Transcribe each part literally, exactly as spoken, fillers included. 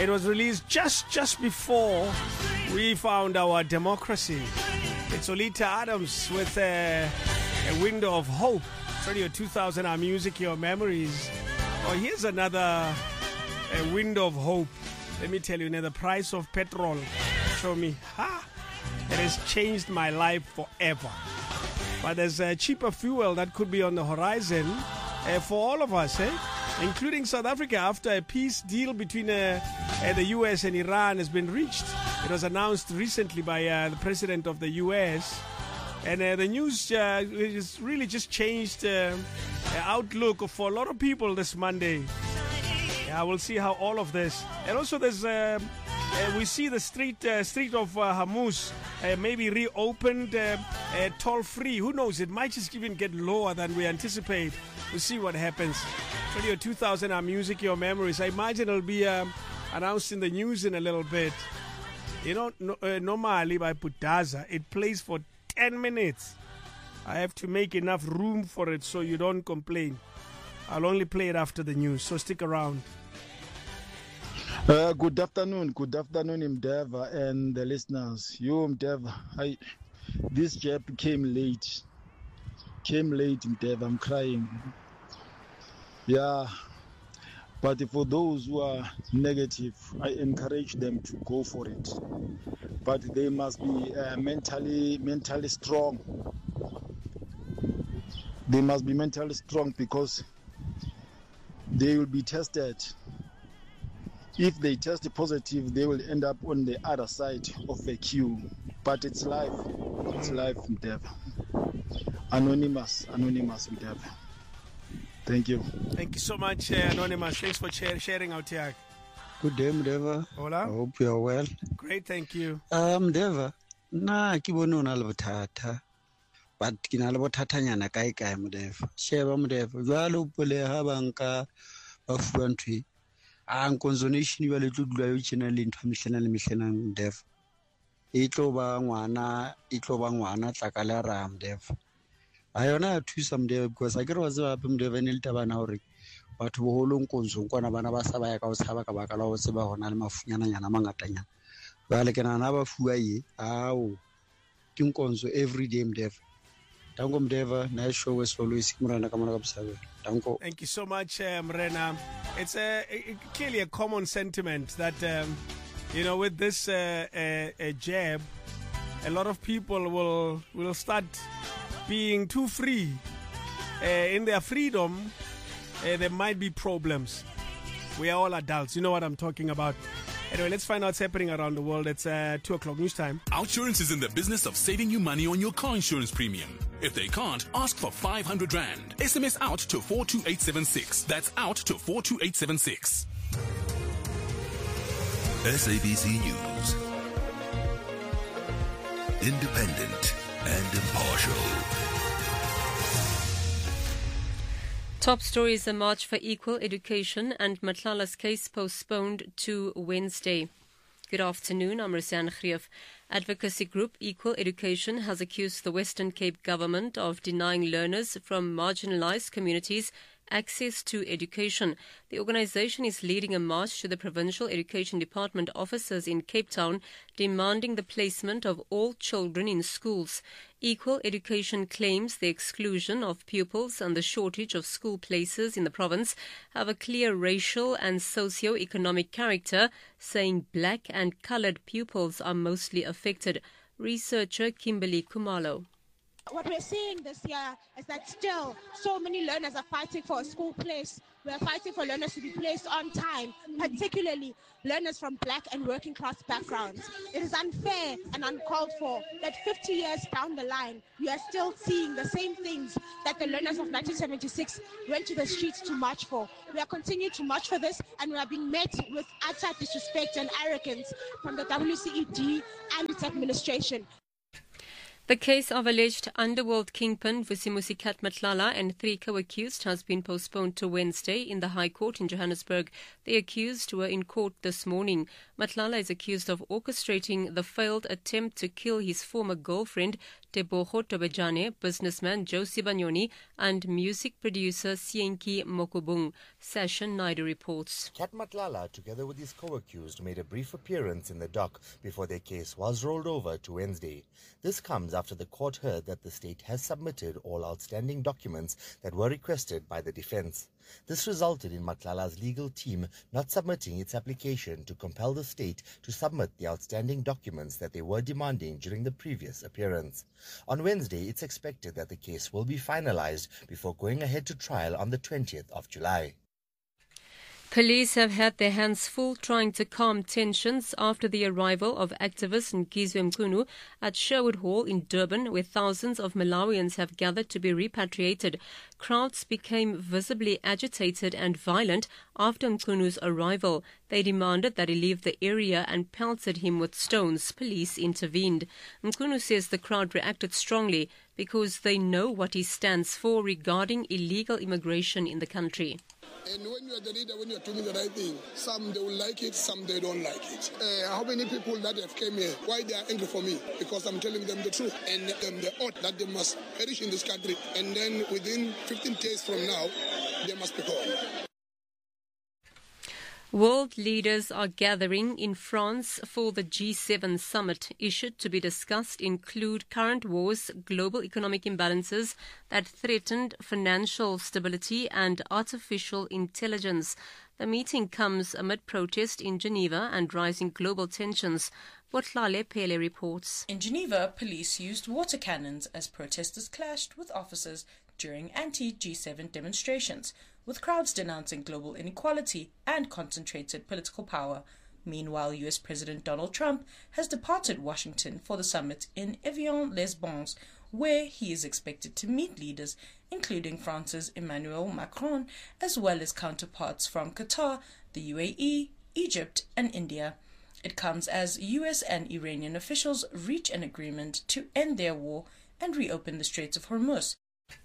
It was released just, just before we found our democracy. It's Oleta Adams with a, a window of hope. It's Radio two thousand, our music, your memories. Oh, here's another a window of hope. Let me tell you, now the price of petrol, show me, ha, it has changed my life forever. But there's a cheaper fuel that could be on the horizon uh, for all of us, eh? Including South Africa, after a peace deal between uh, uh, the U S and Iran has been reached. It was announced recently by uh, the president of the U S. And uh, the news uh, has really just changed uh, the outlook for a lot of people this Monday. Yeah, we'll see how all of this. And also there's, uh, uh, we see the street uh, street of uh, Hormuz uh, maybe reopened uh, uh, toll-free. Who knows? It might just even get lower than we anticipate. We'll see what happens. Radio two thousand, our music, your memories. I imagine it'll be um, announced in the news in a little bit. You know, no, uh, normally by Budaza, it plays for ten minutes. I have to make enough room for it so you don't complain. I'll only play it after the news, so stick around. Uh, good afternoon, good afternoon, Mdeva and the listeners. You, Mdeva, I, this jab came late. Came late, Mdeva, I'm crying. Yeah, but for those who are negative, I encourage them to go for it. But they must be uh, mentally, mentally strong. They must be mentally strong because they will be tested. If they test positive, they will end up on the other side of the queue. But it's life. It's life, Mdeva. Anonymous, anonymous, Mdeva. Thank you. Thank you so much, uh, Anonymous. Thanks for share, sharing out here. Good day, Mdeva. Hola. I hope you are well. Great, thank you. Um, Mdeva, na ki bone o na le bothata. But ke na le bothatanyana kae kae, Mdeva. Sheba, Mdeva. Jwale o pole ha banka ba fuwa ntwe. A nkonzonation ba le tlo dula yo tshena le ntho mehlena le mehlena, Mdeva. E tlo ba ngwana, e tlo ba ngwana tlakala ra, Mdeva. A yona a thusa, Mdeva, because I get was up Mdeva ne le tabana hore batho boholo nkonzo kwana bana ba sa ba ya ka o tshaba ka baka la o tseba hona le mafunyana nyana mangatanyana. Ba le kana na ba fuwa ye ao ke nkonzo every day, Mdeva. Danko, Mdeva, nice show as always. Mrena kamana kabsabe. Danko. Thank you so much, uh, Mrena. It's a, a clearly a common sentiment that um, you know, with this uh, uh, uh, jab, a lot of people will will start being too free. Uh, in their freedom, uh, there might be problems. We are all adults. You know what I'm talking about. Anyway, let's find out what's happening around the world. It's uh, two o'clock news time. Outsurance is in the business of saving you money on your car insurance premium. If they can't, ask for five hundred rand. S M S out to four two eight seven six. That's out to four two eight seven six. S A B C News. Independent and impartial. Top stories: a march for equal education and Matlala's case postponed to Wednesday. Good afternoon, I'm Rosian Grief. Advocacy group Equal Education has accused the Western Cape government of denying learners from marginalized communities access to education. The organization is leading a march to the Provincial Education Department offices in Cape Town, demanding the placement of all children in schools. Equal Education claims the exclusion of pupils and the shortage of school places in the province have a clear racial and socio-economic character, saying black and coloured pupils are mostly affected. Researcher Kimberly Kumalo. What we're seeing this year is that still so many learners are fighting for a school place. We're fighting for learners to be placed on time, particularly learners from black and working class backgrounds. It is unfair and uncalled for that fifty years down the line, we are still seeing the same things that the learners of nineteen seventy-six went to the streets to march for. We are continuing to march for this, and we are being met with utter disrespect and arrogance from the W C E D and its administration. The case of alleged underworld kingpin Vusimusi Kat Matlala and three co-accused has been postponed to Wednesday in the High Court in Johannesburg. The accused were in court this morning. Matlala is accused of orchestrating the failed attempt to kill his former girlfriend, Tebogo Tobejane, businessman Josie Banyoni, and music producer Sienki Mokubung. Session Naidu reports. Kat Matlala, together with his co-accused, made a brief appearance in the dock before their case was rolled over to Wednesday. This comes after the court heard that the state has submitted all outstanding documents that were requested by the defense. This resulted in Matlala's legal team not submitting its application to compel the state to submit the outstanding documents that they were demanding during the previous appearance. On Wednesday, it's expected that the case will be finalized before going ahead to trial on the twentieth of July. Police have had their hands full trying to calm tensions after the arrival of activist Nkizwe Mchunu at Sherwood Hall in Durban, where thousands of Malawians have gathered to be repatriated. Crowds became visibly agitated and violent after Mchunu's arrival. They demanded that he leave the area and pelted him with stones. Police intervened. Mchunu says the crowd reacted strongly because they know what he stands for regarding illegal immigration in the country. And when you are the leader, when you are doing the right thing, some they will like it, some they don't like it. Uh, how many people that have came here, why they are angry for me? Because I'm telling them the truth. And um, the oath that they must perish in this country. And then within fifteen days from now, they must be gone. World leaders are gathering in France for the G seven summit. Issues to be discussed include current wars, global economic imbalances that threatened financial stability, and artificial intelligence. The meeting comes amid protest in Geneva and rising global tensions. Botlale Pele reports. In Geneva, police used water cannons as protesters clashed with officers during anti G seven demonstrations, with crowds denouncing global inequality and concentrated political power. Meanwhile, U S President Donald Trump has departed Washington for the summit in Evian-les-Bains, where he is expected to meet leaders, including France's Emmanuel Macron, as well as counterparts from Qatar, the U A E, Egypt, and India. It comes as U S and Iranian officials reach an agreement to end their war and reopen the Straits of Hormuz.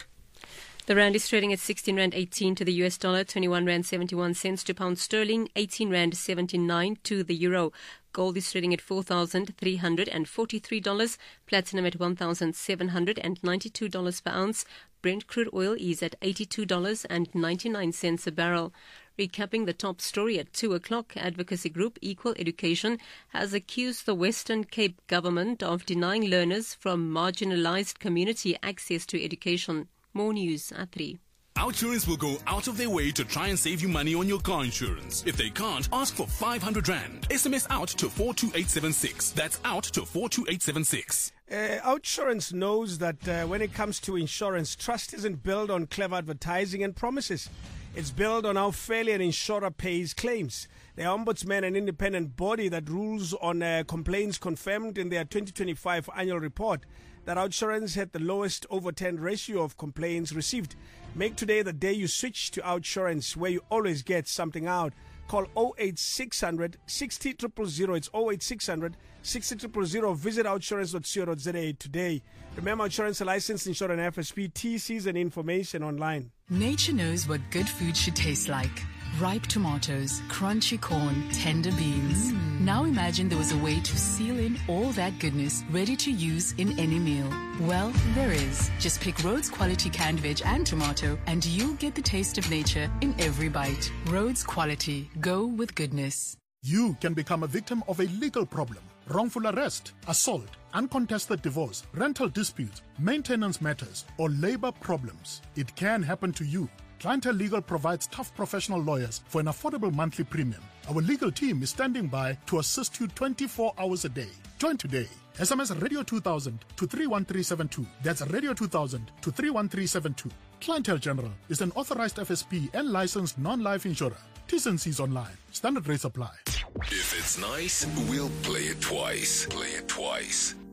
The rand is trading at sixteen rand eighteen to the U S dollar, twenty-one rand seventy-one cents to pound sterling, eighteen rand seventy-nine to the euro. Gold is trading at four thousand three hundred forty-three dollars, platinum at one thousand seven hundred ninety-two dollars per ounce. Brent crude oil is at eighty-two dollars and ninety-nine cents a barrel. Recapping the top story at two o'clock, advocacy group Equal Education has accused the Western Cape government of denying learners from marginalized community access to education. More news at three. Outsurance will go out of their way to try and save you money on your car insurance. If they can't, ask for five hundred rand. S M S out to four two eight seven six. That's out to four two eight seven six. Uh, Outsurance knows that uh, when it comes to insurance, trust isn't built on clever advertising and promises. It's built on how fairly an insurer pays claims. The Ombudsman, an independent body that rules on uh, complaints, confirmed in their twenty twenty-five annual report that Outsurance had the lowest overturned ratio of complaints received. Make today the day you switch to Outsurance, where you always get something out. Call oh eight six hundred sixty zero zero zero. It's oh eight six hundred sixty zero zero zero. Visit outsurance dot co dot za today. Remember, Outsurance, a licensed insurer and F S P, T Cs and information online. Nature knows what good food should taste like. Ripe tomatoes, crunchy corn, tender beans. Mm. Now imagine there was a way to seal in all that goodness, ready to use in any meal. Well, there is. Just pick Rhodes Quality canned veg and tomato, and you'll get the taste of nature in every bite. Rhodes Quality. Go with goodness. You can become a victim of a legal problem. Wrongful arrest, assault, uncontested divorce, rental disputes, maintenance matters, or labor problems. It can happen to you. Clientele Legal provides tough professional lawyers for an affordable monthly premium. Our legal team is standing by to assist you twenty-four hours a day. Join today. S M S Radio two thousand to three one three seven two. That's Radio two thousand to three one three seven two. Clientele General is an authorized F S P and licensed non-life insurer. T's and C's online. Standard rates apply. If it's nice, we'll play it twice. Play it twice.